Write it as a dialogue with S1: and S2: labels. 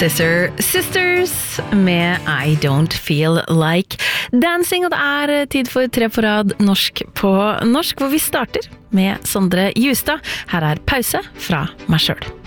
S1: Sister Sisters med I Don't Feel Like Dancing, og det tid for 3 på rad norsk på norsk, hvor vi starter med Sondre Justad. Her pause fra meg selv.